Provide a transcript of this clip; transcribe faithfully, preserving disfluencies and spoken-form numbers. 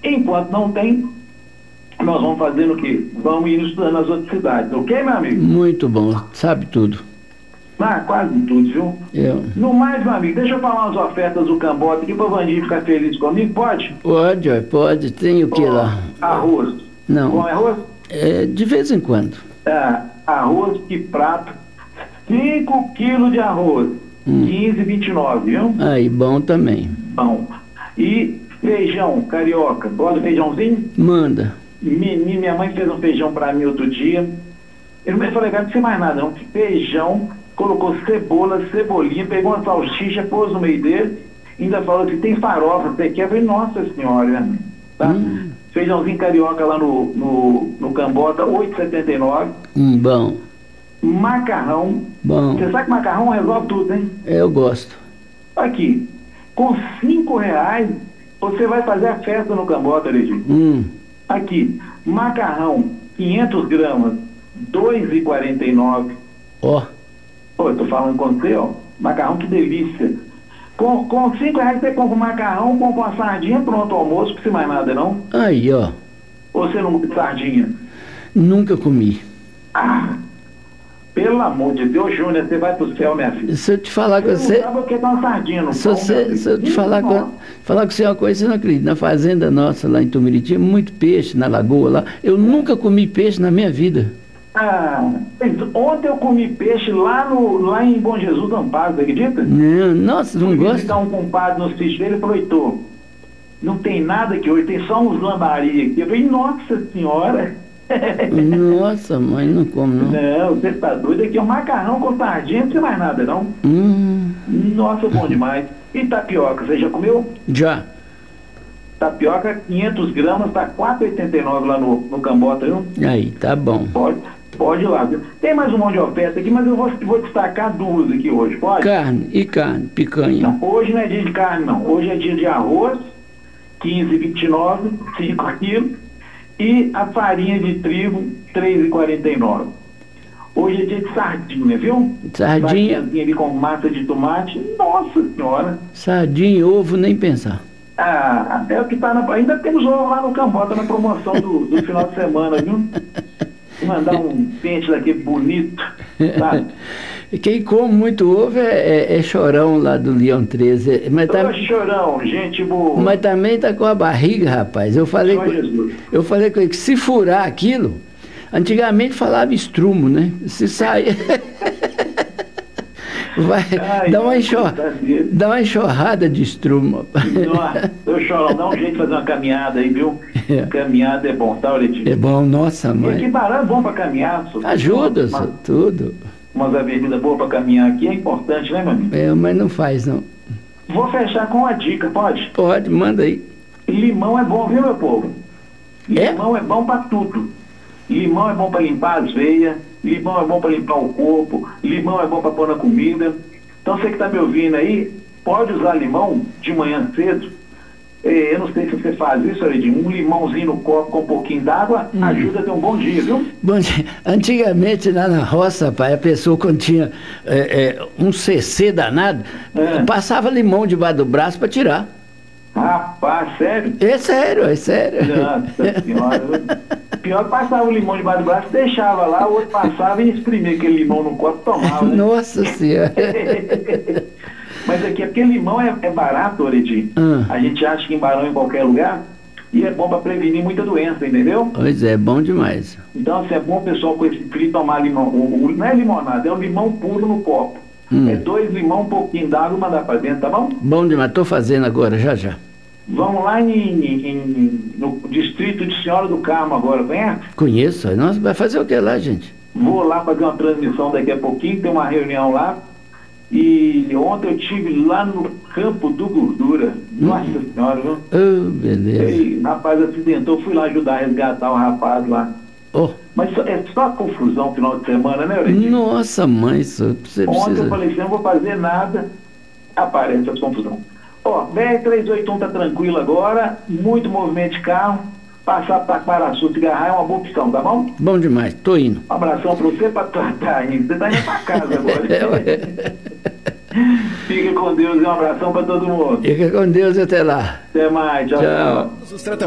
Enquanto não tem, nós vamos fazendo o quê? Vamos ir estudando as outras cidades, ok, meu amigo? Muito bom, sabe tudo. Ah, quase tudo, viu? Eu. No mais, meu amigo, deixa eu falar umas ofertas do Cambota aqui para o Vandinho ficar feliz comigo, pode? Pode, ó, pode. Tem o que Ó, lá? Arroz. Não. Com arroz? É, de vez em quando. É, arroz e prato. cinco quilos de arroz. Hum. quinze e vinte e nove, viu? Aí, bom também. Bom. E feijão carioca. Gosta do feijãozinho? Manda. Menina, minha mãe fez um feijão para mim outro dia. Eu não falei, cara, não sei mais nada, não. Feijão, colocou cebola, cebolinha, pegou uma salsicha, pôs no meio dele, ainda falou que tem farofa, você quer? Eu falei, nossa senhora, tá? Hum. Feijãozinho carioca lá no, no, no Cambota, oito e setenta e nove. Hum, bom. Macarrão. Bom. Você sabe que macarrão resolve tudo, hein? Eu gosto. Aqui, com cinco reais, você vai fazer a festa no Cambota, Legítimo. Hum. Aqui, macarrão, quinhentas gramas, dois e quarenta e nove. Ó. Pô, eu tô falando com você, ó. Macarrão, que delícia. Com, com cinco reais você compra um macarrão, compra uma sardinha, pronto, o almoço, não precisa mais nada, não? Aí, ó. Ou você não come sardinha? Nunca comi. Ah, pelo amor de Deus, Júnior, você vai pro céu, minha filha. Se eu te falar com você... Você não sabe o que é uma sardinha no se, pão, você, se eu te falar com, falar com você uma coisa, você não acredita. Na fazenda nossa, lá em Tumiriti, é muito peixe na lagoa lá. Eu nunca comi peixe na minha vida. Ah, ontem eu comi peixe lá, no, lá em Bom Jesus do Amparo, você acredita? Não, nossa, não gosto. Visitar um compadre no sítio dele e falou, Heitor, não tem nada aqui hoje, tem só uns lambari aqui. Eu falei, nossa senhora. Nossa, mãe, não como não. Não, você tá doido, aqui é um macarrão com sardinha, não precisa mais nada não. Hum. Nossa, bom demais. E tapioca, você já comeu? Já. Tapioca, quinhentas gramas, tá quatro e oitenta e nove lá no, no Cambota, viu? Aí, tá bom. Pode, pode ir lá, viu? Tem mais um monte de oferta aqui, mas eu vou, vou destacar duas aqui hoje, pode? Carne, e carne, picanha. Não, hoje não é dia de carne, não. Hoje é dia de arroz, quinze e vinte e nove, cinco quilos, e a farinha de trigo, três e quarenta e nove. Hoje é dia de sardinha, viu? Sardinha. Sardinha ali com massa de tomate, nossa senhora. Sardinha, ovo, nem pensar. Ah, é o que tá na... Ainda temos ovo lá no Cambota na promoção do, do final de semana, viu? Vou mandar um pente daquele bonito, tá? Quem come muito ovo é, é, é Chorão lá do Leão treze. Mas tá... Chorão, gente boa. Mas também tá com a barriga, rapaz. Eu falei, com... eu falei com ele que se furar aquilo, antigamente falava estrumo, né? Se sair... Vai, Ai, dá, uma enxor... dá uma enxurrada de estrumo. Nossa, eu choro, dá um jeito de fazer uma caminhada aí, viu? É. Caminhada é bom, tá, Letícia? É bom, nossa, mãe. E aqui Barão é bom pra caminhar. Ajuda, uma, tudo. Umas avenidas boas pra caminhar aqui é importante, né, meu amigo? É, mas não faz, não. Vou fechar com uma dica, pode? Pode, manda aí. Limão é bom, viu, meu povo? É? Limão é bom pra tudo. Limão é bom para limpar as veias, limão é bom para limpar o corpo, limão é bom para pôr na comida. Então você que está me ouvindo aí, pode usar limão de manhã cedo. Eu não sei se você faz isso, Aredinho, um limãozinho no copo com um pouquinho d'água, hum. ajuda a ter um bom dia, viu? Bom dia. Antigamente lá na roça, pai, a pessoa quando tinha é, é, um C C danado, é. passava limão debaixo do braço para tirar. Rapaz, sério? É sério, é sério. Nossa senhora. Pior que passava o limão debaixo do braço, deixava lá, o outro passava e exprimia aquele limão no copo e tomava. Né? Nossa senhora. Mas aqui é porque limão é, é barato, Oredinho. Hum. A gente acha que em Barão em qualquer lugar e é bom para prevenir muita doença, entendeu? Pois é, bom demais. Então, assim, é bom o pessoal com esse frio tomar limão. O, o, não é limonada, é um limão puro no copo. Hum. É dois limão, um pouquinho d'água e mandar para dentro, tá bom? Bom demais, tô fazendo agora, já já. Vamos lá em, em, no distrito de Senhora do Carmo agora, conhece? Conheço. Nossa, vai fazer o que lá, gente? Vou lá fazer uma transmissão daqui a pouquinho, tem uma reunião lá. E ontem eu estive lá no Campo do Gordura. Nossa hum. Senhora, viu? Oh, beleza. E, rapaz acidentou, fui lá ajudar a resgatar o rapaz lá. Oh. Mas é só confusão final de semana, né, Aurelinho? Nossa, mãe, isso, você ontem precisa... eu falei assim, não vou fazer nada, aparece essa confusão. Ó, B R trezentos e oitenta e um tá tranquilo agora, muito movimento de carro, passar para Paraçu, Cigarra é uma boa opção, tá bom? Bom demais, tô indo. Um abração para você, para tá indo, você tá indo para casa agora. Fica com Deus e um abração para todo mundo. Fica com Deus e até lá. Até mais, tchau. Tchau. tchau.